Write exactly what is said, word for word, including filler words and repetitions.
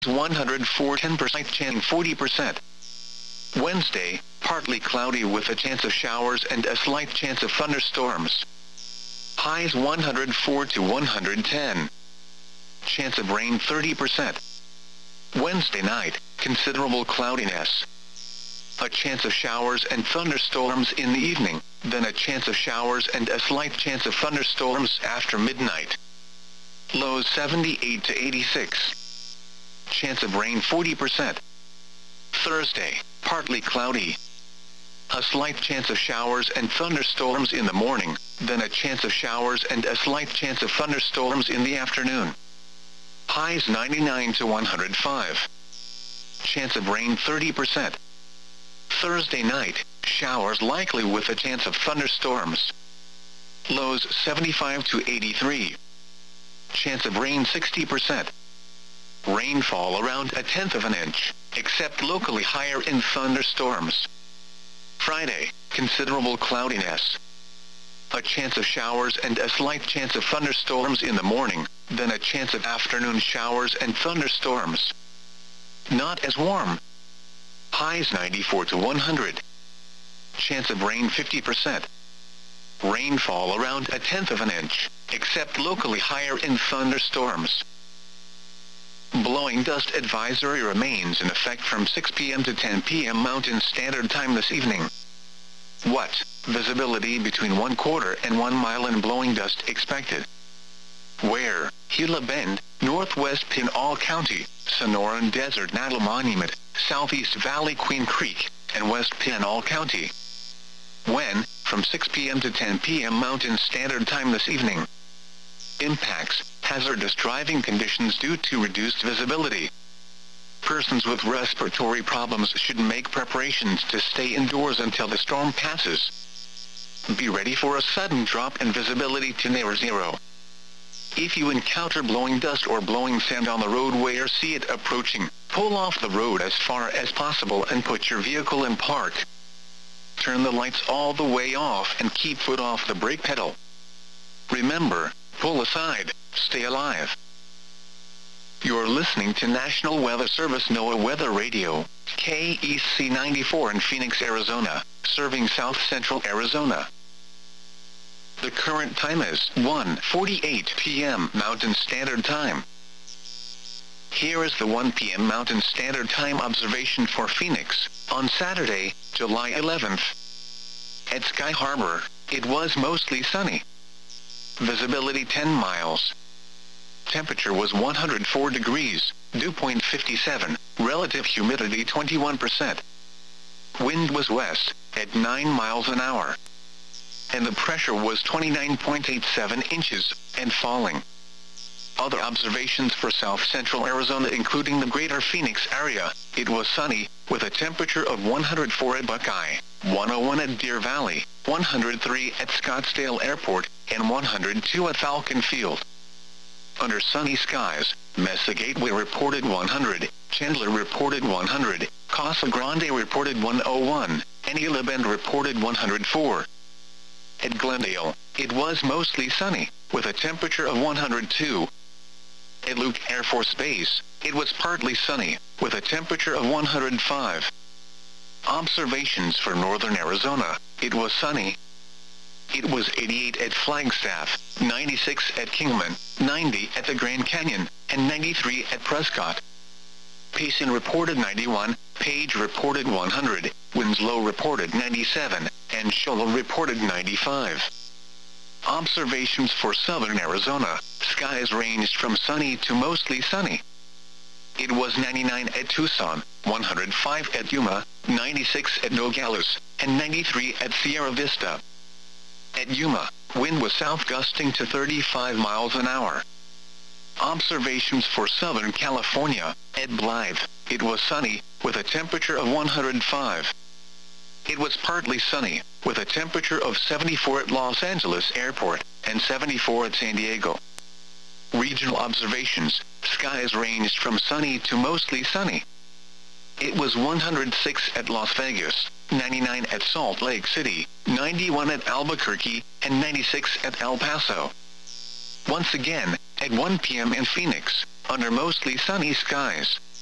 one hundred four, ten percent chance forty percent. Wednesday, partly cloudy with a chance of showers and a slight chance of thunderstorms. Highs one hundred four to one hundred ten. Chance of rain thirty percent. Wednesday night, considerable cloudiness. A chance of showers and thunderstorms in the evening, then a chance of showers and a slight chance of thunderstorms after midnight. Lows seventy-eight to eighty-six. Chance of rain forty percent. Thursday, partly cloudy. A slight chance of showers and thunderstorms in the morning, then a chance of showers and a slight chance of thunderstorms in the afternoon. Highs ninety-nine to one hundred five. Chance of rain thirty percent. Thursday night, showers likely with a chance of thunderstorms. Lows seventy-five to eighty-three. Chance of rain sixty percent. Rainfall around a tenth of an inch, except locally higher in thunderstorms. Friday, considerable cloudiness. A chance of showers and a slight chance of thunderstorms in the morning, then a chance of afternoon showers and thunderstorms. Not as warm. Highs ninety-four to one hundred. Chance of rain fifty percent. Rainfall around a tenth of an inch, except locally higher in thunderstorms. Blowing dust advisory remains in effect from six p m to ten p m Mountain Standard Time this evening. What? Visibility between one quarter and one mile in blowing dust expected. Where? Gila Bend, Northwest Pinal County, Sonoran Desert Natal Monument, Southeast Valley Queen Creek, and West Pinal County. When? From six p m to ten p m Mountain Standard Time this evening. Impacts: hazardous driving conditions due to reduced visibility. Persons with respiratory problems should make preparations to stay indoors until the storm passes. Be ready for a sudden drop in visibility to near zero. If you encounter blowing dust or blowing sand on the roadway or see it approaching, pull off the road as far as possible and put your vehicle in park. Turn the lights all the way off and keep foot off the brake pedal. Remember, pull aside, stay alive. You're listening to National Weather Service NOAA Weather Radio, K E C ninety-four in Phoenix, Arizona, serving south central Arizona. The current time is one forty-eight p m Mountain Standard Time. Here is the one p m Mountain Standard Time observation for Phoenix, on Saturday, July eleventh. At Sky Harbor, it was mostly sunny. Visibility ten miles. Temperature was one hundred four degrees, dew point fifty-seven, relative humidity twenty-one percent. Wind was west, at nine miles an hour. And the pressure was twenty-nine point eight seven inches, and falling. Other observations for south central Arizona including the greater Phoenix area, it was sunny, with a temperature of one hundred four at Buckeye, one oh one at Deer Valley, one hundred three at Scottsdale Airport, and one hundred two at Falcon Field. Under sunny skies, Mesa Gateway reported one hundred, Chandler reported one hundred, Casa Grande reported one oh one, and Gila Bend reported one hundred four. At Glendale, it was mostly sunny, with a temperature of one hundred two. At Luke Air Force Base, it was partly sunny, with a temperature of one hundred five. Observations for northern Arizona, it was sunny. It was eighty-eight at Flagstaff, ninety-six at Kingman, ninety at the Grand Canyon, and ninety-three at Prescott. Payson reported ninety-one, Page reported one hundred, Winslow reported ninety-seven, and Shola reported ninety-five. Observations for southern Arizona, skies ranged from sunny to mostly sunny. It was ninety-nine at Tucson, one hundred five at Yuma, ninety-six at Nogales, and ninety-three at Sierra Vista. At Yuma, wind was south gusting to thirty-five miles an hour. Observations for Southern California, at Blythe, it was sunny, with a temperature of one hundred five. It was partly sunny, with a temperature of seventy-four at Los Angeles Airport, and seventy-four at San Diego. Regional observations, skies ranged from sunny to mostly sunny. It was one hundred six at Las Vegas, ninety-nine at Salt Lake City, ninety-one at Albuquerque, and ninety-six at El Paso. Once again, at one p m in Phoenix, under mostly sunny skies.